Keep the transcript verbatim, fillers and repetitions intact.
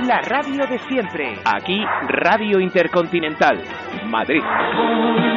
la radio de siempre. Aquí, Radio Intercontinental, Madrid.